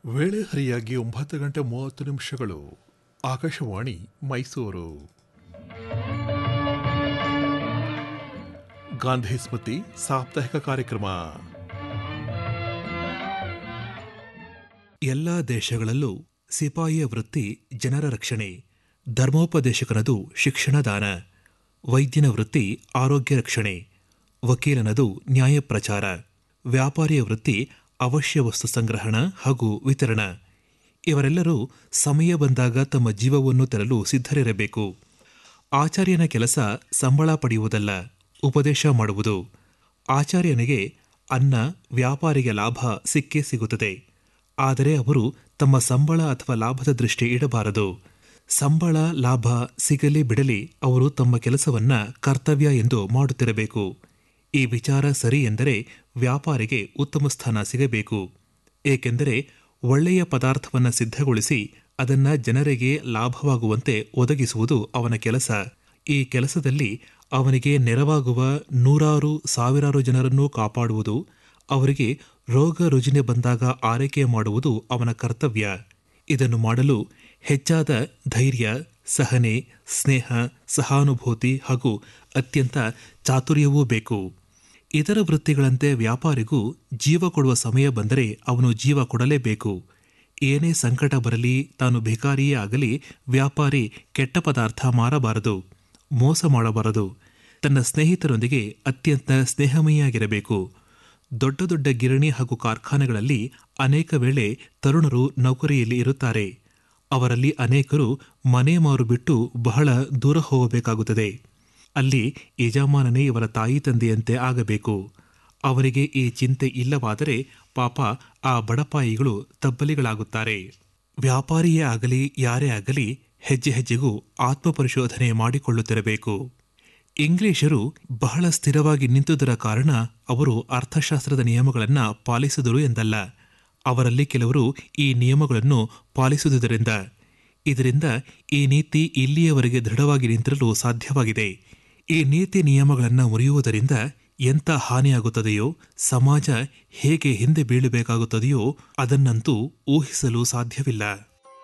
ವೇಳೆ ಸರಿಯಾಗಿ 9:30 ಆಕಾಶವಾಣಿ ಮೈಸೂರು. ಗಾಂಧಿ ಸ್ಮೃತಿ ಸಾಪ್ತಾಹಿಕ ಕಾರ್ಯಕ್ರಮ. ಎಲ್ಲ ದೇಶಗಳಲ್ಲೂ ಸಿಪಾಯಿಯ ವೃತ್ತಿ ಜನರ ರಕ್ಷಣೆ, ಧರ್ಮೋಪದೇಶಕನದು ಶಿಕ್ಷಣ ದಾನ, ವೈದ್ಯನ ವೃತ್ತಿ ಆರೋಗ್ಯ ರಕ್ಷಣೆ, ವಕೀಲನದು ನ್ಯಾಯ ಪ್ರಚಾರ, ವ್ಯಾಪಾರಿಯ ವೃತ್ತಿ ಅವಶ್ಯ ವಸ್ತು ಸಂಗ್ರಹಣ ಹಾಗೂ ವಿತರಣ. ಇವರೆಲ್ಲರೂ ಸಮಯ ಬಂದಾಗ ತಮ್ಮ ಜೀವವನ್ನು ತೆರಲು ಸಿದ್ಧರಿರಬೇಕು. ಆಚಾರ್ಯನ ಕೆಲಸ ಸಂಬಳ ಪಡೆಯುವುದಲ್ಲ, ಉಪದೇಶ ಮಾಡುವುದು. ಆಚಾರ್ಯನಿಗೆ ಅನ್ನ, ವ್ಯಾಪಾರಿಗೆ ಲಾಭ ಸಿಕ್ಕೇ ಸಿಗುತ್ತದೆ. ಆದರೆ ಅವರು ತಮ್ಮ ಸಂಬಳ ಅಥವಾ ಲಾಭದ ದೃಷ್ಟಿ ಇಡಬಾರದು. ಸಂಬಳ ಲಾಭ ಸಿಗಲಿ ಬಿಡಲಿ, ಅವರು ತಮ್ಮ ಕೆಲಸವನ್ನ ಕರ್ತವ್ಯ ಎಂದು ಮಾಡುತ್ತಿರಬೇಕು. ಈ ವಿಚಾರ ಸರಿ ಎಂದರೆ ವ್ಯಾಪಾರಿಗೆ ಉತ್ತಮ ಸ್ಥಾನ ಸಿಗಬೇಕು. ಏಕೆಂದರೆ ಒಳ್ಳೆಯ ಪದಾರ್ಥವನ್ನು ಸಿದ್ಧಗೊಳಿಸಿ ಅದನ್ನು ಜನರಿಗೆ ಲಾಭವಾಗುವಂತೆ ಒದಗಿಸುವುದು ಅವನ ಕೆಲಸ. ಈ ಕೆಲಸದಲ್ಲಿ ಅವನಿಗೆ ನೆರವಾಗುವ ನೂರಾರು ಸಾವಿರಾರು ಜನರನ್ನು ಕಾಪಾಡುವುದು, ಅವರಿಗೆ ರೋಗ ರುಜಿನ ಬಂದಾಗ ಆರೈಕೆ ಮಾಡುವುದು ಅವನ ಕರ್ತವ್ಯ. ಇದನ್ನು ಮಾಡಲು ಹೆಚ್ಚಾದ ಧೈರ್ಯ, ಸಹನೆ, ಸ್ನೇಹ, ಸಹಾನುಭೂತಿ ಹಾಗೂ ಅತ್ಯಂತ ಚಾತುರ್ಯವೂ ಬೇಕು. ಇತರ ವೃತ್ತಿಗಳಂತೆ ವ್ಯಾಪಾರಿಗೂ ಜೀವ ಕೊಡುವ ಸಮಯ ಬಂದರೆ ಅವನು ಜೀವ ಕೊಡಲೇಬೇಕು. ಏನೇ ಸಂಕಟ ಬರಲಿ, ತಾನು ಭಿಕಾರಿಯೇ ಆಗಲಿ, ವ್ಯಾಪಾರಿ ಕೆಟ್ಟ ಪದಾರ್ಥ ಮಾರಬಾರದು, ಮೋಸ ಮಾಡಬಾರದು. ತನ್ನ ಸ್ನೇಹಿತರೊಂದಿಗೆ ಅತ್ಯಂತ ಸ್ನೇಹಮಯಿಯಾಗಿರಬೇಕು. ದೊಡ್ಡ ದೊಡ್ಡ ಗಿರಣಿ ಹಾಗೂ ಕಾರ್ಖಾನೆಗಳಲ್ಲಿ ಅನೇಕ ವೇಳೆ ತರುಣರು ನೌಕರಿಯಲ್ಲಿ ಇರುತ್ತಾರೆ. ಅವರಲ್ಲಿ ಅನೇಕರು ಮನೆ ಮಾರು ಬಿಟ್ಟು ಬಹಳ ದೂರ ಹೋಗಬೇಕಾಗುತ್ತದೆ. ಅಲ್ಲಿ ಯಜಮಾನನೇ ಇವರ ತಾಯಿ ತಂದೆಯಂತೆ ಆಗಬೇಕು. ಅವರಿಗೆ ಈ ಚಿಂತೆ ಇಲ್ಲವಾದರೆ ಪಾಪ ಆ ಬಡಪಾಯಿಗಳು ತಬ್ಬಲಿಗಳಾಗುತ್ತಾರೆ. ವ್ಯಾಪಾರಿಯೇ ಆಗಲಿ ಯಾರೇ ಆಗಲಿ ಹೆಜ್ಜೆ ಹೆಜ್ಜೆಗೂ ಆತ್ಮಪರಿಶೋಧನೆ ಮಾಡಿಕೊಳ್ಳುತ್ತಿರಬೇಕು. ಇಂಗ್ಲಿಷರು ಬಹಳ ಸ್ಥಿರವಾಗಿ ನಿಂತುದರ ಕಾರಣ ಅವರು ಅರ್ಥಶಾಸ್ತ್ರದ ನಿಯಮಗಳನ್ನು ಪಾಲಿಸಿದರು ಎಂದಲ್ಲ. ಅವರಲ್ಲಿ ಕೆಲವರು ಈ ನಿಯಮಗಳನ್ನು ಪಾಲಿಸುವುದರಿಂದ ಇದರಿಂದ ಈ ನೀತಿ ಇಲ್ಲಿಯವರೆಗೆ ದೃಢವಾಗಿ ನಿಂತಿರಲು ಸಾಧ್ಯವಾಗಿದೆ. ಈ ನೀತಿ ನಿಯಮಗಳನ್ನು ಮುರಿಯುವುದರಿಂದ ಎಂಥ ಹಾನಿಯಾಗುತ್ತದೆಯೋ, ಸಮಾಜ ಹೇಗೆ ಹಿಂದೆ ಬೀಳಬೇಕಾಗುತ್ತದೆಯೋ ಅದನ್ನಂತೂ ಊಹಿಸಲು ಸಾಧ್ಯವಿಲ್ಲ.